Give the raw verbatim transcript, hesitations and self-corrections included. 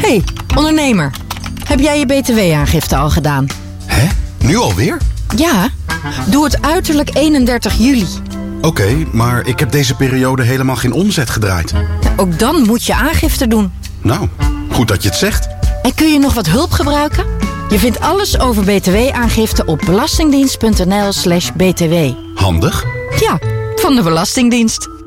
Hey, ondernemer. Heb jij je B T W-aangifte al gedaan? Hè? Nu alweer? Ja, doe het uiterlijk eenendertig juli. Oké, okay, maar ik heb deze periode helemaal geen omzet gedraaid. Ook dan moet je aangifte doen. Nou, goed dat je het zegt. En kun je nog wat hulp gebruiken? Je vindt alles over B T W-aangifte op belastingdienst punt n l slash b t w. Handig. Ja, van de Belastingdienst.